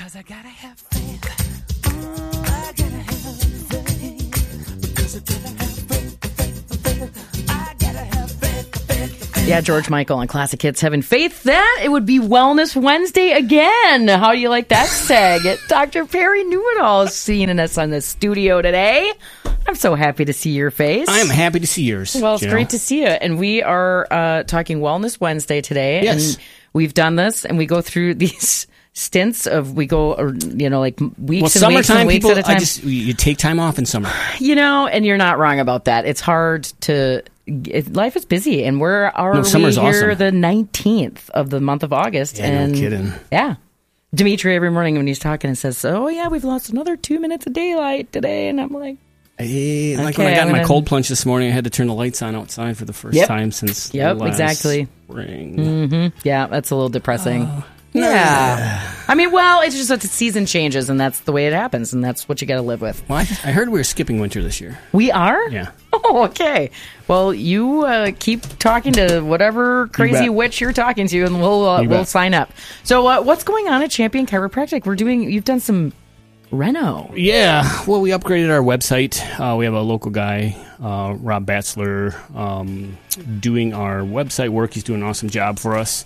'Cause I gotta have faith. I gotta have faith. Because I gotta have faith. I gotta have faith. Yeah, George Michael on Classic Hits. Having faith that it would be Wellness Wednesday again. How do you like that seg? Dr. Perry Knew-It-All is seeing us on the studio today. I'm so happy to see your face. I am happy to see yours. Well, it's great to see you. And we are talking Wellness Wednesday today. Yes. And we've done this, and we go through these stints of, we go, like weeks and weeks and weeks at a time. You take time off in summer. And you're not wrong about that. It's hard to... life is busy, and summer's here awesome. The 19th of the month of August. Yeah, and no kidding. Yeah. Dimitri every morning when he's talking and says, oh, yeah, we've lost another 2 minutes of daylight today. And I'm like... like when I got my cold plunge this morning, I had to turn the lights on outside for the first time since last exactly. spring. Mm-hmm. Yeah, that's a little depressing. Yeah. I mean, it's just that the season changes, and that's the way it happens, and that's what you got to live with. Well, I heard we were skipping winter this year. We are? Yeah. Oh, okay. Well, you keep talking to whatever crazy witch you're talking to, and we'll sign up. So what's going on at Champion Chiropractic? You've done some reno. Yeah. Well, we upgraded our website. We have a local guy, Rob Batzler, doing our website work. He's doing an awesome job for us.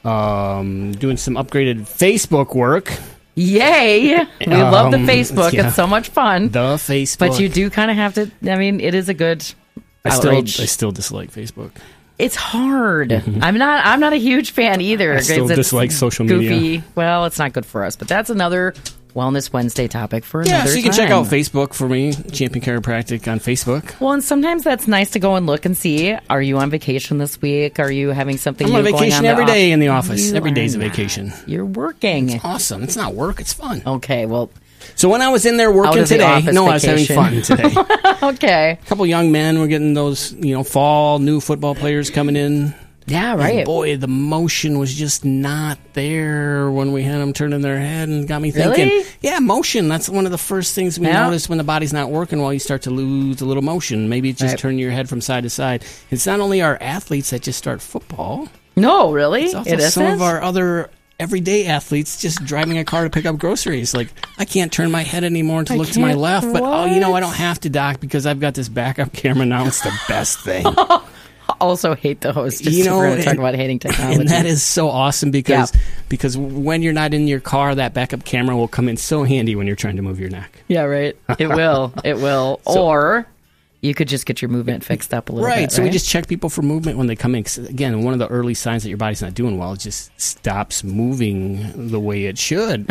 Doing some upgraded Facebook work. Yay! We love the Facebook. Yeah. It's so much fun. The Facebook. But you do kind of have to, it is a good outrage. I still dislike Facebook. It's hard. Mm-hmm. I'm not a huge fan either. I still dislike social media. Goofy. Well, it's not good for us. But that's another Wellness Wednesday topic for another time. So you can check out Facebook for me, Champion Chiropractic on Facebook. Well, and sometimes that's nice to go and look and see. Are you on vacation this week? Are you having something new going on? I'm on vacation every day in the office. You every day's a vacation. You're working. It's awesome. It's not work. It's fun. Okay, well... So when I was in there working today, I was having fun today. Okay. A couple young men were getting those, fall new football players coming in. Yeah, right. And boy, the motion was just not there when we had them turning their head, and got me thinking. Really? Yeah, motion. That's one of the first things we notice when the body's not working well. You start to lose a little motion. Maybe it's just turning your head from side to side. It's not only our athletes that just start football. No, really? It's also some of our other everyday athletes just driving a car to pick up groceries. Like, I can't turn my head anymore to look to my left, but I don't have to, Doc, because I've got this backup camera now. It's the best thing. Also hate the host. We're going to talk about hating technology. And that is so awesome because when you're not in your car, that backup camera will come in so handy when you're trying to move your neck. Yeah, right. It will. It will. Or you could just get your movement fixed up a little bit. Right. So we just check people for movement when they come in. 'Cause again, one of the early signs that your body's not doing well, it just stops moving the way it should.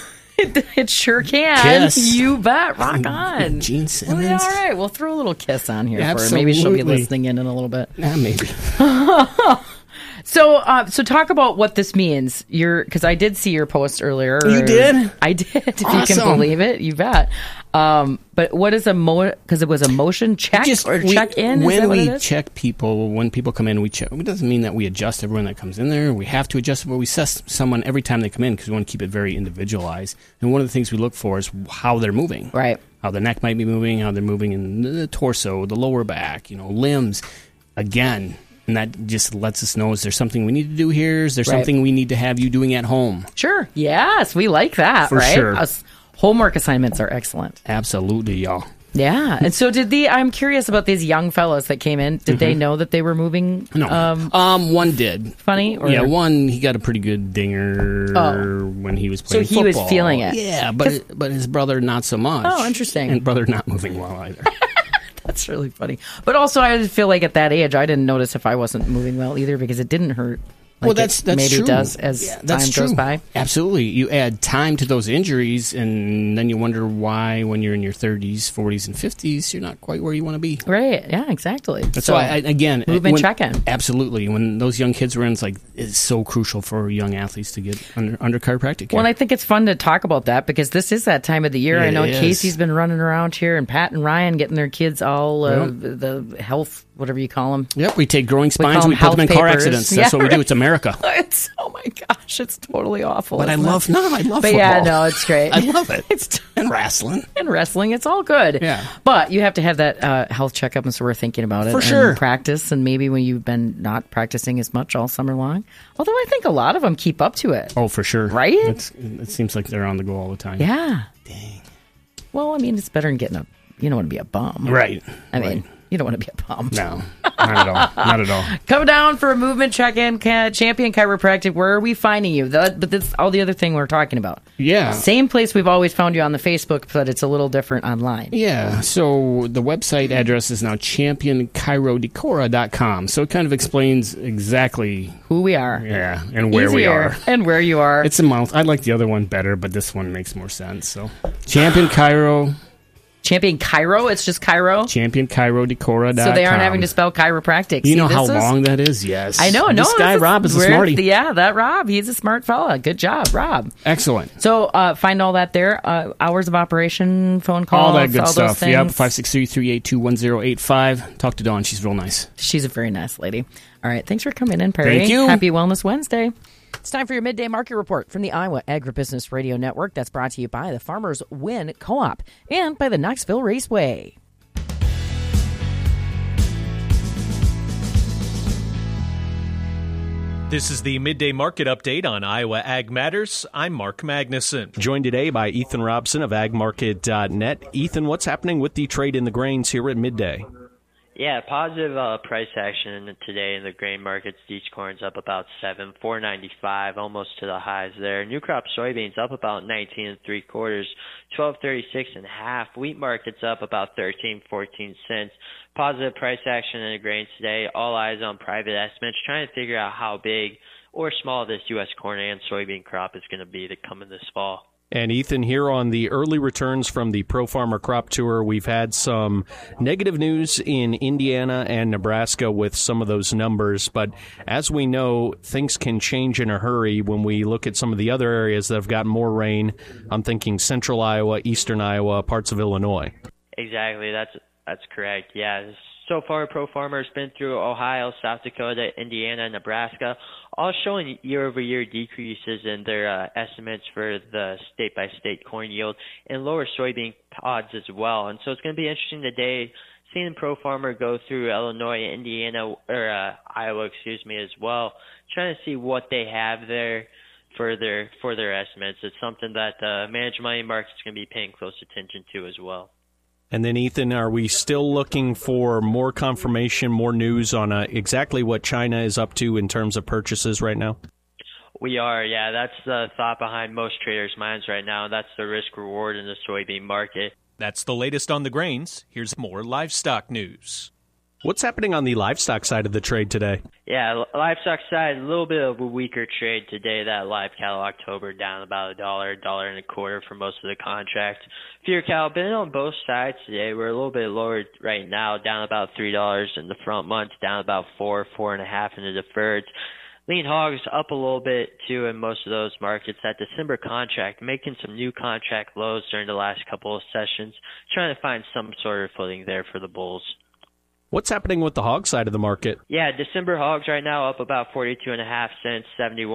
It sure can. Kiss. You bet. Rock on. Gene Simmons. Well, all right. We'll throw a little kiss on here Absolutely. for her. Maybe she'll be listening in a little bit. Yeah, maybe. So talk about what this means. Because I did see your post earlier. You did? I did. If you can believe it, you bet. But what is because it was a motion check or check in? When we check people, when people come in, we check. It doesn't mean that we adjust everyone that comes in there. We have to adjust, but we assess someone every time they come in because we want to keep it very individualized. And one of the things we look for is how they're moving. Right. How the neck might be moving, how they're moving in the torso, the lower back, limbs. Again. And that just lets us know, is there something we need to do here? Is there something we need to have you doing at home? Sure. Yes, we like that, For sure. Homework assignments are excellent. Absolutely, y'all. Yeah. And so I'm curious about these young fellows that came in. Did they know that they were moving? No. One did. Funny? One, he got a pretty good dinger when he was playing football. So he was feeling it. Yeah, but his brother not so much. Oh, interesting. And brother not moving well either. That's really funny. But also, I feel like at that age, I didn't notice if I wasn't moving well either because it didn't hurt. Like that's maybe true. It does as time goes by. Absolutely. You add time to those injuries, and then you wonder why when you're in your 30s, 40s, and 50s, you're not quite where you want to be. Right. Yeah, exactly. That's why, movement check-in. Absolutely. When those young kids were in, it's so crucial for young athletes to get under chiropractic care. Well, and I think it's fun to talk about that because this is that time of the year. I know Casey's been running around here, and Pat and Ryan getting their kids all the health, whatever you call them. Yep, we take growing spines, we put them in car accidents. That's what we do. It's America. Oh my gosh, it's totally awful. But I love But football. yeah, no, it's great. I love it. It's And wrestling. in wrestling, it's all good. Yeah. But you have to have that health checkup, and so we're thinking about it. For and sure. practice, and maybe when you've been not practicing as much all summer long. Although I think a lot of them keep up to it. Oh, for sure. Right? It seems like they're on the go all the time. Yeah. Dang. Well, I mean, it's better than getting you don't want to be a bum. Right. I mean, you don't want to be a bum. No, not at all. Not at all. Come down for a movement check-in, Champion Chiropractic. Where are we finding you? But that's all the other thing we're talking about. Yeah. Same place we've always found you on the Facebook, but it's a little different online. Yeah, so the website address is now championchirodecora.com. So it kind of explains exactly Who we are. yeah, and where we Easier. are. And where you are. It's a mouth. I like the other one better, but this one makes more sense. So Champion Chiro, Champion Chiro. It's just Chiro. championchirodecora.com. So they aren't having to spell chiropractic. You See, know this how is- long that is? Yes. I know. No, This guy, Rob, is a smarty. Yeah, that Rob. He's a smart fella. Good job, Rob. Excellent. So find all that there. Hours of operation, phone calls, All that good all stuff. Those Yep, things. 563-382-1085. Talk to Dawn. She's real nice. She's a very nice lady. All right. Thanks for coming in, Perry. Thank you. Happy Wellness Wednesday. It's time for your midday market report from the Iowa Agribusiness Radio Network. That's brought to you by the Farmers Win Co-op and by the Knoxville Raceway. This is the Midday Market Update on Iowa Ag Matters. I'm Mark Magnuson. Joined today by Ethan Robson of agmarket.net. Ethan, what's happening with the trade in the grains here at midday? Yeah, positive price action today in the grain markets. Each corn's up about 4.95, almost to the highs there. New crop soybeans up about 19 3/4, 12.36 and a half. Wheat markets up about 13.14 cents. Positive price action in the grains today. All eyes on private estimates, trying to figure out how big or small this U.S. corn and soybean crop is going to be to come in this fall. And Ethan, here on the early returns from the Pro Farmer Crop Tour, we've had some negative news in Indiana and Nebraska with some of those numbers. But as we know, things can change in a hurry when we look at some of the other areas that have gotten more rain. I'm thinking central Iowa, eastern Iowa, parts of Illinois. Exactly, that's correct. Yeah, so far Pro Farmer's been through Ohio, South Dakota, Indiana, Nebraska, all showing year-over-year decreases in their estimates for the state-by-state corn yield and lower soybean pods as well. And so it's going to be interesting today seeing Pro Farmer go through Illinois, Indiana, or Iowa, as well, trying to see what they have there for their estimates. It's something that the managed money market is going to be paying close attention to as well. And then, Ethan, are we still looking for more confirmation, more news on exactly what China is up to in terms of purchases right now? We are, yeah. That's the thought behind most traders' minds right now. That's the risk-reward in the soybean market. That's the latest on the grains. Here's more livestock news. What's happening on the livestock side of the trade today? Yeah, livestock side, a little bit of a weaker trade today. That live cattle October down about $1.25 for most of the contracts. Feeder cattle been on both sides today. We're a little bit lower right now, down about $3 in the front months, down about 4.5 in the deferreds. Lean hogs up a little bit too in most of those markets. That December contract making some new contract lows during the last couple of sessions, trying to find some sort of footing there for the bulls. What's happening with the hog side of the market? Yeah, December hogs right now up about 42.5 cents,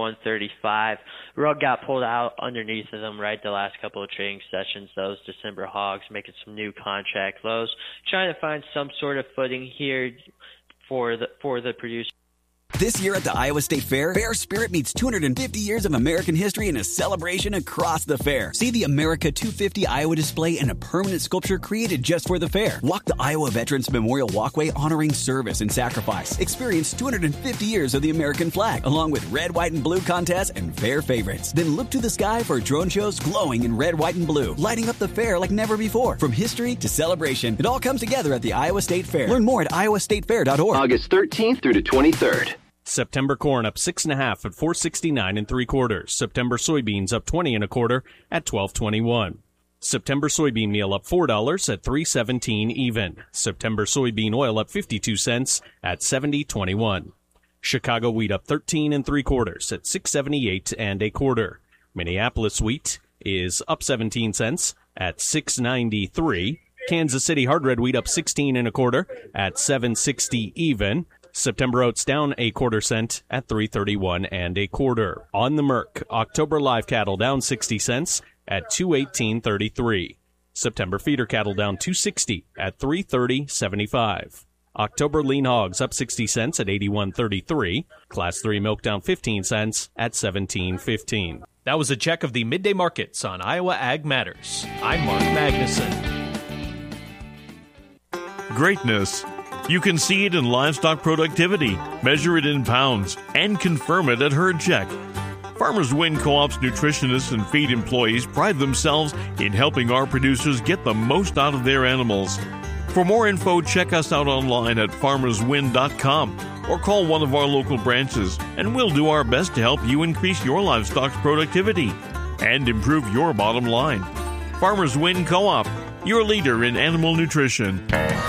71.35. Rug got pulled out underneath of them right the last couple of trading sessions. Those December hogs making some new contract lows, trying to find some sort of footing here for the producer. This year at the Iowa State Fair, Fair Spirit meets 250 years of American history in a celebration across the fair. See the America 250 Iowa display and a permanent sculpture created just for the fair. Walk the Iowa Veterans Memorial Walkway honoring service and sacrifice. Experience 250 years of the American flag, along with red, white, and blue contests and fair favorites. Then look to the sky for drone shows glowing in red, white, and blue, lighting up the fair like never before. From history to celebration, it all comes together at the Iowa State Fair. Learn more at iowastatefair.org. August 13th through the 23rd. September corn up 6.5 at 4.69 3/4. September soybeans up 20 1/4 at 12.21. September soybean meal up $4 at 3.17 even. September soybean oil up 52 cents at 70.21. Chicago wheat up 13 3/4 at 6.78 1/4. Minneapolis wheat is up 17 cents at 6.93. Kansas City hard red wheat up 16 1/4 at 7.60 even. September oats down 1/4 cent at $3.31 1/4. On the Merc, October live cattle down 60 cents at $218.33. September feeder cattle down $2.60 at $330.75. October lean hogs up 60 cents at $81.33. Class 3 milk down 15 cents at $17.15. That was a check of the midday markets on Iowa Ag Matters. I'm Mark Magnuson. Greatness. You can see it in livestock productivity, measure it in pounds, and confirm it at Herd Check. Farmers Win Co-op's nutritionists and feed employees pride themselves in helping our producers get the most out of their animals. For more info, check us out online at farmerswin.com or call one of our local branches, and we'll do our best to help you increase your livestock's productivity and improve your bottom line. Farmers Win Co-op, your leader in animal nutrition.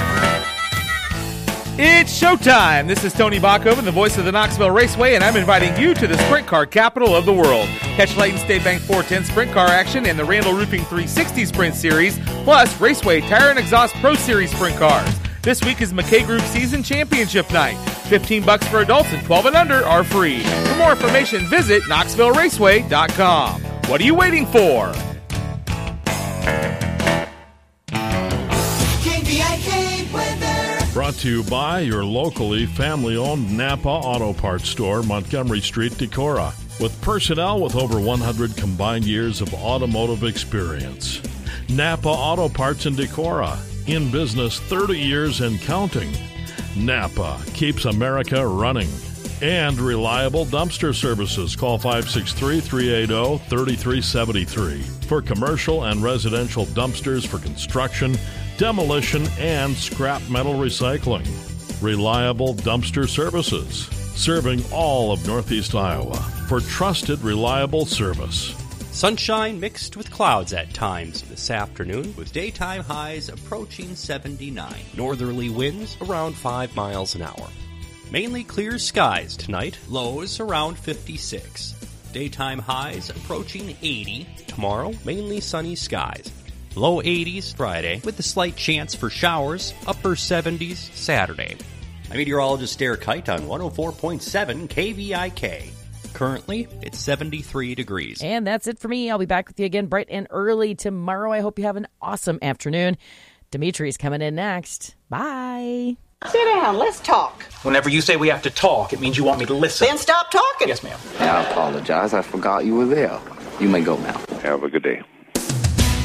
It's showtime! This is Tony Bachhoven, the voice of the Knoxville Raceway, and I'm inviting you to the sprint car capital of the world. Catch Layton State Bank 410 sprint car action and the Randall Roofing 360 Sprint Series, plus Raceway Tire and Exhaust Pro Series sprint cars. This week is McKay Group Season Championship Night. $15 for adults and 12 and under are free. For more information, visit KnoxvilleRaceway.com. What are you waiting for? Brought to you by your locally family-owned Napa Auto Parts store, Montgomery Street, Decorah, with personnel with over 100 combined years of automotive experience. Napa Auto Parts in Decorah, in business 30 years and counting. Napa keeps America running. And reliable dumpster services. Call 563-380-3373 for commercial and residential dumpsters for construction, demolition, and scrap metal recycling. Reliable dumpster services, serving all of Northeast Iowa for trusted, reliable service. Sunshine mixed with clouds at times this afternoon, with daytime highs approaching 79. Northerly winds around 5 miles an hour. Mainly clear skies tonight, lows around 56. Daytime highs approaching 80. Tomorrow, mainly sunny skies. Low 80s Friday, with a slight chance for showers, upper 70s Saturday. I'm meteorologist Derek Kite on 104.7 KVIK. Currently, it's 73 degrees. And that's it for me. I'll be back with you again bright and early tomorrow. I hope you have an awesome afternoon. Dimitri's coming in next. Bye. Sit down. Let's talk. Whenever you say we have to talk, it means you want me to listen. Then stop talking. Yes, ma'am. I apologize. I forgot you were there. You may go now. Have a good day.